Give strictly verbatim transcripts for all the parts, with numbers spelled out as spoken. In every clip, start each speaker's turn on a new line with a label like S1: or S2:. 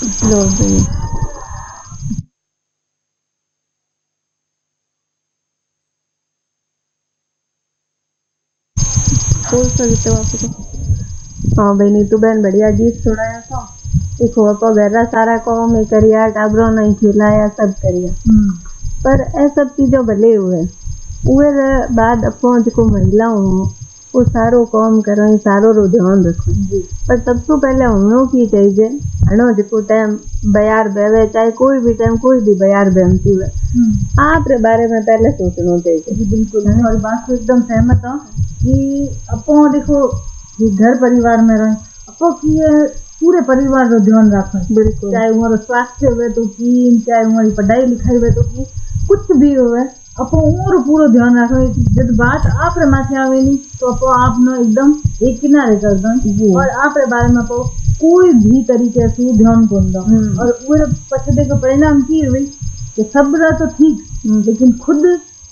S1: जोड़ देंगे। बोल सकते हो आपको। हाँ भाई नीतू बहन बढ़िया गीत सुनाया था। देखो आप घर सारा काम ही करिया, टाबरों नहीं खिलाया, सब करिया, पर ए सब चीजों भले हुए उर बाद अपो जो महिला हूँ वो सारो काम करो, सारो रो ध्यान रखो। पर सबसे पहले हमनों की चाहिए हनो जो टाइम बयार बेवे, चाहे कोई भी टाइम कोई भी बयार बेमती हुए, आप रे बारे में पहले सोचना चाहिए।
S2: जी बिल्कुल, मैं और बात से एकदम सहमत हूँ कि अपो देखो ये घर परिवार में रहे अपो की पूरे परिवार रो ध्यान रखें।
S1: बिल्कुल,
S2: चाहे हमारा स्वास्थ्य हुए तो की, चाहे हमारी पढ़ाई लिखाई हुए तो की, कुछ भी हुए अपो और पूरा ध्यान रखें। जब बात आप रे माथे आवे नहीं तो अपो आप न एकदम एक किनारे कर दो और आप रे बारे में अपो कोई भी तरीके से ध्यान को दो। और वो पछते का परिणाम की हुई कि सब रहा तो ठीक, लेकिन खुद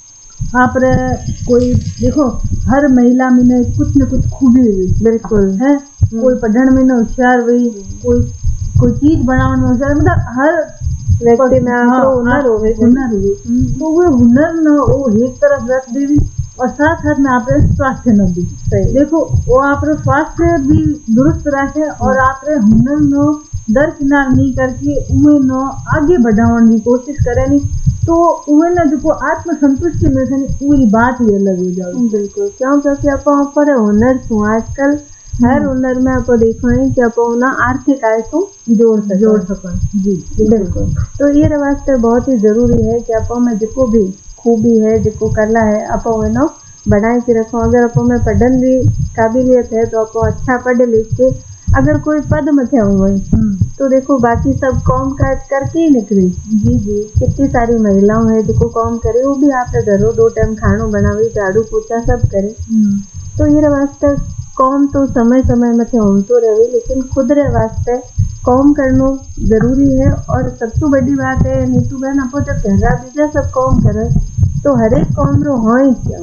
S2: आप रे कोई देखो हर महिला में ने कुछ न कुछ खूबी हुई।
S1: बिल्कुल
S2: है कोई पढ़ने में न होशियार हुई, कोई कोई चीज बनाने में होशियार, मतलब हर
S1: व्यक्ति में आपको हुनर होवे,
S2: हुनर हुई तो वो हुनर न वो एक तरफ रख देवी और साथ साथ में आप स्वास्थ्य न भी देखो वो आप स्वास्थ्य भी दुरुस्त रखे और आप हुनर न दरकिनार नहीं करके उन्हें न आगे बढ़ाने की कोशिश करे नहीं तो उन्हें ना जो आत्मसंतुष्टि में से पूरी बात ही अलग हो जाए।
S1: बिल्कुल, क्यों क्योंकि आप पर हुनर छू आजकल हर हुनर में आप देखो है कि आप ना आर्थिक आय को जोड़ सकें
S2: जोड़ सकें। जी
S1: बिल्कुल, तो ये वास्ते बहुत ही जरूरी है कि आप में जो भी खूबी है, जो कला है, आप ना बढ़ाई के रखो। अगर आप में पढ़ने की काबिलियत है तो आप अच्छा पढ़ लिख के अगर कोई पद में थे हुए तो देखो बाकी सब काम काज करके ही निकली।
S2: जी जी
S1: कितनी सारी महिलाओं है जो काम करे, वो भी आप घरों दो टाइम खानो बनावे, झाड़ू पोछा सब करे। तो ये वास्ते काम तो समय समय में थे हम तो रहे, लेकिन खुद रे वास्ते काम करना जरूरी है। और सबसे बड़ी बात है नीतू बहन आप जब घरा बीजा सब काम करे तो हर एक काम रो हो ही क्या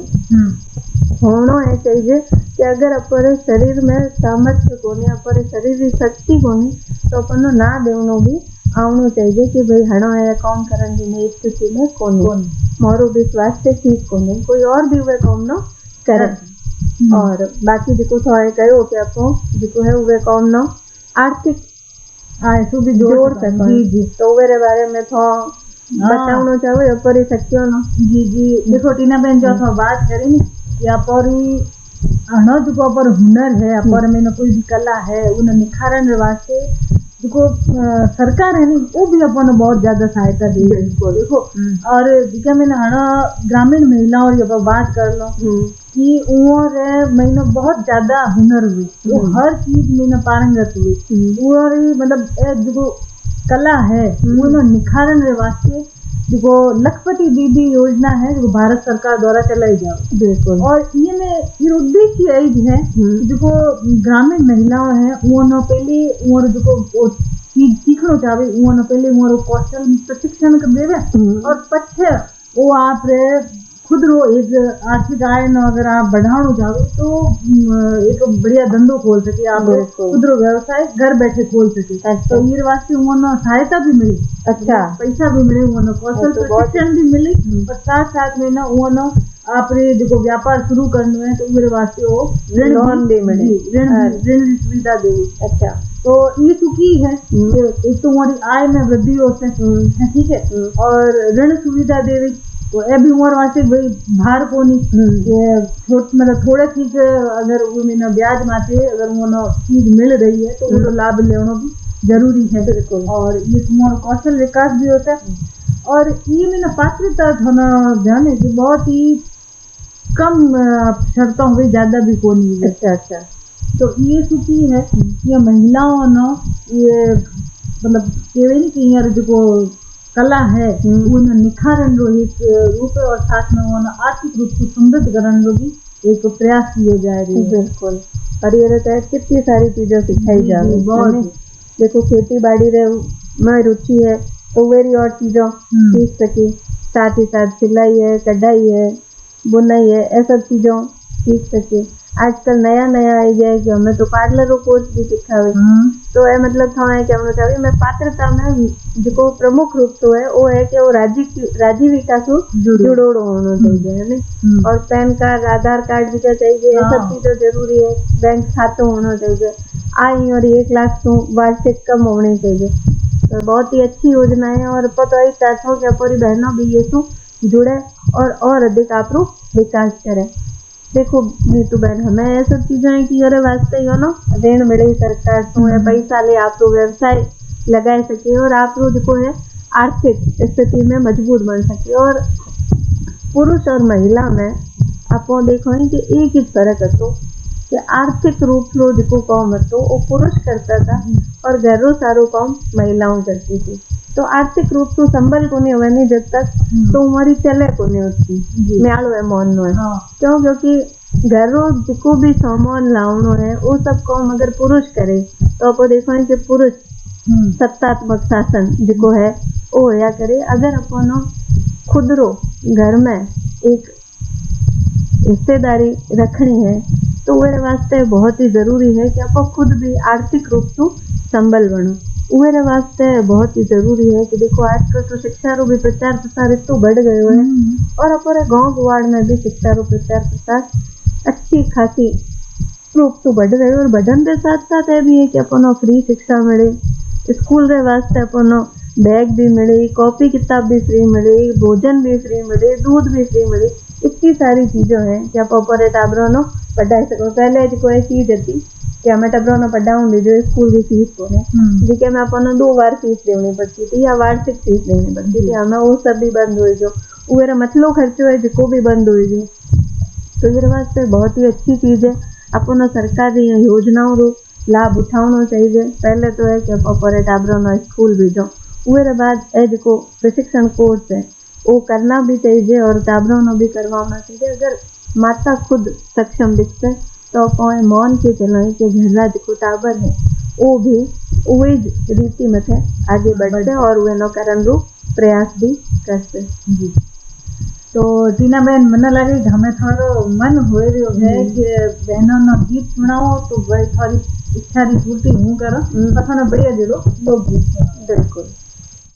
S1: होना है चाहिए कि अगर अपने शरीर में सामर्थ्य कोने, अपने शरीर की शक्ति कोने तो अपन ना देवनो भी आवनो चाहिए कि भाई हणो है काम करने की मैं स्थिति में कोने, मोरो भी स्वास्थ्य ठीक कोने, कोई और भी वे काम न करे। और बाकी जो थोड़े कहो कि आपको जो है वे काम न आर्थिक
S2: आय तो भी
S1: जोड़ सके। जी जी तो मेरे बारे में थो बताना चाहो अपनी शक्तियों न।
S2: जी जी देखो टीना बहन जो आप बात करें नी कि अपनी अनो जो अपर हुनर है, अपर में कोई भी कला है उन निखारण वास्ते जो सरकार है नी वो भी अपन बहुत ज्यादा सहायता दी है। देखो और जिका मैंने हना ग्रामीण महिलाओं जब बात कर लो कि उम्र मैंने बहुत ज्यादा हुनर हुई, वो हर चीज मैंने पारंगत हुई और मतलब जो कला है वो निखारण वास्ते जो लखपति दीदी योजना है जो भारत सरकार द्वारा चलाई जाए।
S1: बिल्कुल
S2: और ये में ये उद्देश्य यही है जो ग्रामीण महिलाओं है वो न पहले वो जो चीज सीखना चाहे वो न पहले वो कौशल प्रशिक्षण कर देवे और पछे वो आप रे खुद रो एक आर्थिक आय न अगर आप बढ़ाना चाहो तो एक बढ़िया धंधो खोल सके, आप खुद रो व्यवसाय घर बैठे खोल सके। तो ये वास्ते वो न सहायता भी मिली,
S1: अच्छा
S2: पैसा भी मिले, वो न कौशल प्रशिक्षण भी मिले और साथ साथ में न वो न आप रे जो व्यापार शुरू करना है तो मेरे वास्ते वो
S1: ऋण भी मिले,
S2: ऋण ऋण सुविधा देवी।
S1: अच्छा
S2: तो ये सुखी है एक तो हमारी आय में वृद्धि होते है, ठीक है, और ऋण सुविधा देवी तो ए भी उम्र वास्ते भाई भार को नहीं ये मतलब थोड़े चीज अगर वो मैंने ब्याज माते अगर वो चीज मिल रही है तो वो लाभ लेना भी जरूरी है।
S1: बिल्कुल
S2: और ये तुम्हारा कौशल विकास भी होता है और ये मैंने पात्रता होना ध्यान है कि बहुत ही कम शर्तों में ज्यादा भी को नहीं है।
S1: अच्छा अच्छा
S2: तो ये सुखी है ये महिलाओं न ये मतलब केवे नहीं कि यार जो कला है वो निखारण रो एक रूप है और साथ में वो आर्थिक रूप से समृद्ध करने रो भी एक प्रयास किया जाए।
S1: बिल्कुल और ये रहता है कितनी सारी चीजें सिखाई जा रही है। देखो खेती बाड़ी रे में रुचि है तो वेरी और चीजों सीख सके, साथ ही साथ सिलाई है, कढ़ाई है, बुनाई है, ऐसा चीजों सीख सके। आजकल नया नया आई गया है कि हमें तो पार्लर रो कोर्स भी सिखावे। तो ए मतलब थोड़ा कि हमने चाहे मैं पात्रता में जो प्रमुख रूप तो है वो है कि वो राजीव राजीविका से जुड़ोड़ो होना चाहिए है ना। और पैन कार्ड आधार कार्ड भी चाहिए, ये सब चीज़ें जरूरी है। बैंक खाता होना चाहिए, आय और एक लाख तो वार्षिक कम होने चाहिए। तो बहुत ही अच्छी योजना है और पता ही चाहता हूँ कि पूरी बहनों भी ये सु जुड़े और और अधिक आप विकास करें। देखो नीतू बहन हमें ये सब चीज़ें की अरे वास्ते ही हो ना ऋण मिले सरकार तो है, पैसा ले आप लोग व्यवसाय लगा सके और आप लोग जो है आर्थिक स्थिति में मजबूत बन सके। और पुरुष और महिला में आप देखो कि एक ही फर्क હતો कि आर्थिक रूप से जो काम હતો वो पुरुष करता था और घरों सारो काम महिलाओं करती थी। तो आर्थिक रूप से संबल को नहीं हुआ नहीं जब तक तो हमारी चले को नहीं होती म्यालो है मौन है। क्यों? क्योंकि घरों जो भी सामान लावनो है वो सब काम अगर पुरुष करे तो आप देखो कि पुरुष सत्तात्मक शासन जो है वो होया करे। अगर अपन खुद रो घर में एक हिस्सेदारी रखनी है तो वह वास्ते बहुत ही जरूरी है कि आप खुद भी आर्थिक रूप से संबल बनो। वह वास्ते बहुत ही जरूरी है कि देखो आजकल तो शिक्षा रो भी प्रचार प्रसार इतना बढ़ गयो है और अपने गांव गुवाड़ में भी शिक्षा रो प्रचार प्रसार अच्छी खासी रूप से बढ़ गयो। और बढ़न के साथ साथ यह भी है कि अपन फ्री शिक्षा मिले, स्कूल रे वास्ते अपन बैग भी मिले, कॉपी किताब भी फ्री मिले, भोजन भी फ्री मिले, दूध भी फ्री मिले। इतनी सारी चीज़ें हैं कि आप अपने टाबरों नो पढ़ाई सको। पहले जो कोई चीज़ थी कि हमें टाबरों नो पढ़ाऊँ भी जो स्कूल की फीस को नहीं जी मैं अपन दो बार फीस देनी पड़ती थी या वार्षिक फीस देनी पड़ती थी, हमें वो सब भी बंद हुए जो वो मतलो खर्चो है जो भी बंद हुए जो। तो ये वास्ते बहुत ही अच्छी चीज़ है अपन सरकारी योजनाओं रो लाभ उठाना चाहिए। पहले तो है कि अपने टाबरों नो स्कूल भी जाओ उसके बाद ए जो प्रशिक्षण कोर्स है वो करना भी चाहिए और टाबरों नो भी करवाना चाहिए। अगर माता खुद सक्षम दिखते तो अपन मौन के चलाएं कि घर जो टाबर है वो भी वही रीति में थे आगे बढ़ते और वे नो कारण रो प्रयास भी करते जी।
S2: तो टीना बहन मन लगे हमें थोड़ो मन हो रही है कि बहनों नो गीत सुनाओ तो वही थोड़ी इच्छा की पूर्ति हूँ करो तो बढ़िया जो लोग गीत सुनाओ।
S1: बिल्कुल।